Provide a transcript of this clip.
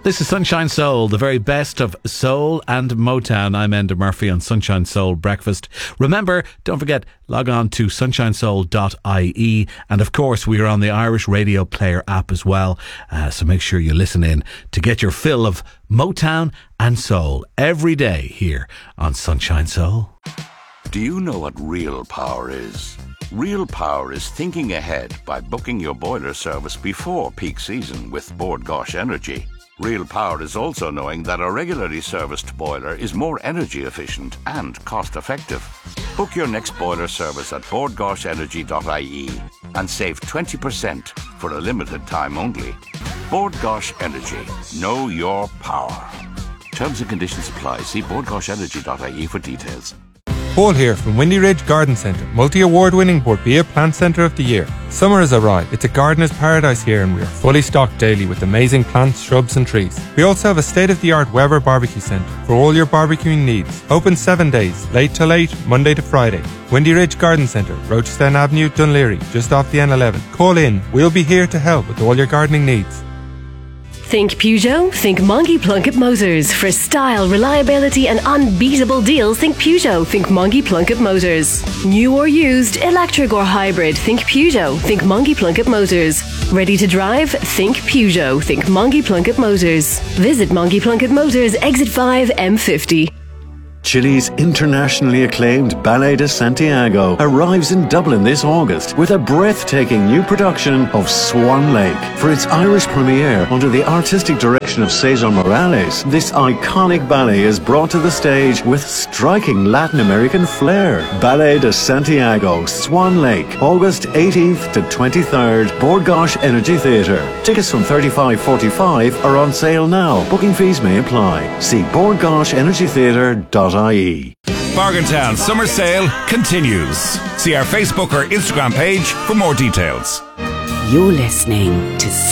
This is Sunshine Soul, the very best of soul and Motown. I'm Enda Murphy on Sunshine Soul Breakfast. Remember, don't forget, log on to sunshinesoul.ie, and of course we are on the Irish Radio Player app as well, so make sure you listen in to get your fill of Motown and soul every day here on Sunshine Soul. Do you know what real power is? Real power is thinking ahead by booking your boiler service before peak season with Bord Gáis Energy. Real power is also knowing that a regularly serviced boiler is more energy efficient and cost effective. Book your next boiler service at bordgaisenergy.ie and save 20% for a limited time only. Bord Gáis Energy. Know your power. Terms and conditions apply. See bordgaisenergy.ie for details. Paul here from Windy Ridge Garden Centre, multi-award-winning Borbia Plant Centre of the Year. Summer has arrived. It's a gardener's paradise here and we are fully stocked daily with amazing plants, shrubs and trees. We also have a state-of-the-art Weber Barbecue Centre for all your barbecuing needs. Open 7 days, late till 8, Monday to Friday. Windy Ridge Garden Centre, Rochestown Avenue, Dunleary, just off the N11. Call in. We'll be here to help with all your gardening needs. Think Peugeot? Think Mongie Plunkett Motors. For style, reliability and unbeatable deals, think Peugeot. Think Mongie Plunkett Motors. New or used, electric or hybrid, think Peugeot. Think Mongie Plunkett Motors. Ready to drive? Think Peugeot. Think Mongie Plunkett Motors. Visit Mongie Plunkett Motors, Exit 5, M50. Chile's internationally acclaimed Ballet de Santiago arrives in Dublin this August with a breathtaking new production of Swan Lake. For its Irish premiere under the artistic direction of Cesar Morales, this iconic ballet is brought to the stage with striking Latin American flair. Ballet de Santiago, Swan Lake, August 18th to 23rd, Bord Gáis Energy Theatre. Tickets from $35.45 are on sale now. Booking fees may apply. See bordgaisenergytheatre.ie. Bargaintown Summer Sale continues. See our Facebook or Instagram page for more details. You're listening to